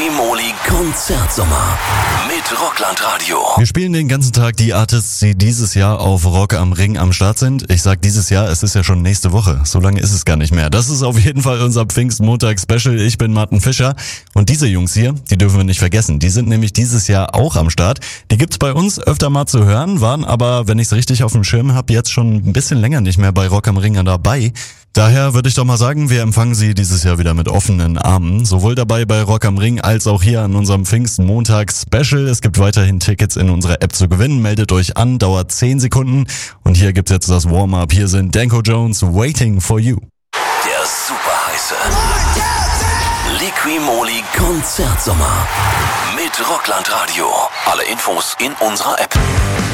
Liqui-Moly Konzertsommer mit Rockland Radio. Wir spielen den ganzen Tag die Artists, die dieses Jahr auf Rock am Ring am Start sind. Ich sag dieses Jahr, es ist ja schon nächste Woche. So lange ist es gar nicht mehr. Das ist auf jeden Fall unser Pfingstmontag-Special. Ich bin Martin Fischer. Und diese Jungs hier, die dürfen wir nicht vergessen. Die sind nämlich dieses Jahr auch am Start. Die gibt's bei uns öfter mal zu hören, waren aber, wenn ich's richtig auf dem Schirm habe, jetzt schon ein bisschen länger nicht mehr bei Rock am Ring dabei. Daher würde ich doch mal sagen, wir empfangen sie dieses Jahr wieder mit offenen Armen. Sowohl dabei bei Rock am Ring als auch hier an unserem Pfingstmontag-Special. Es gibt weiterhin Tickets in unserer App zu gewinnen. Meldet euch an, dauert 10 Sekunden. Und hier gibt's jetzt das Warm-Up. Hier sind Danko Jones, Waiting for You. Der super heiße Liqui-Moly Konzertsommer mit Rockland Radio. Alle Infos in unserer App.